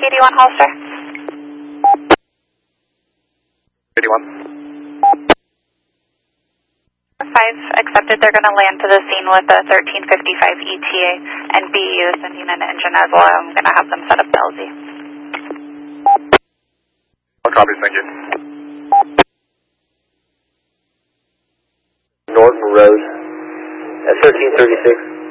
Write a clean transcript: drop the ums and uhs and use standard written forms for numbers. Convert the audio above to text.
81 Hollister. 81. 5 accepted. They're going to land to the scene with a 1355 ETA and BU sending an engine as well. I'm going to have them set up the LZ. I'll copy, thank you. Norton Road at 1336.